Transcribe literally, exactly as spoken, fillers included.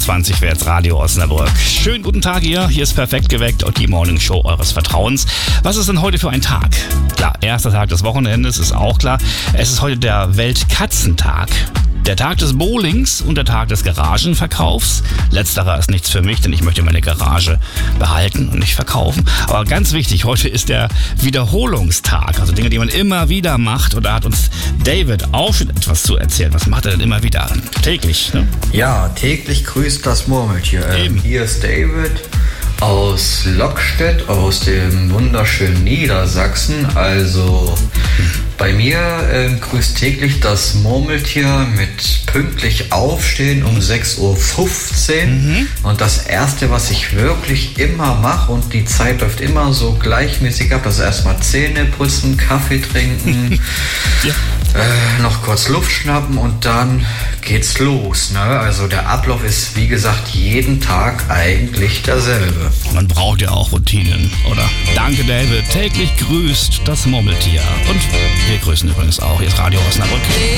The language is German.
zwanzig Wärts Radio Osnabrück. Schönen guten Tag ihr, hier ist Perfekt geweckt und die Morning Show eures Vertrauens. Was ist denn heute für ein Tag? Klar, erster Tag des Wochenendes ist auch klar. Es ist heute der Weltkatzentag. Der Tag des Bowlings und der Tag des Garagenverkaufs. Letzterer ist nichts für mich, denn ich möchte meine Garage behalten und nicht verkaufen. Aber ganz wichtig, heute ist der Wiederholungstag. Also Dinge, die man immer wieder macht. Und da hat uns David auch schon etwas zu erzählen. Was macht er denn immer wieder? Täglich, ne? Ja, täglich grüßt das Murmeltier. Eben. Hier ist David aus Lockstedt, aus dem wunderschönen Niedersachsen. Also bei mir äh, grüßt täglich das Murmeltier mit pünktlich aufstehen um sechs Uhr fünfzehn. Mhm. Und das Erste, was ich wirklich immer mache, und die Zeit läuft immer so gleichmäßig ab, das ist erstmal Zähne putzen, Kaffee trinken, ja. äh, noch kurz Luft schnappen und dann geht's los. Ne? Also der Ablauf ist, wie gesagt, jeden Tag eigentlich derselbe. Man braucht ja auch Routinen, oder? Danke, David. Täglich grüßt das Murmeltier. Und wir grüßen übrigens auch. Hier ist Radio Osnabrück.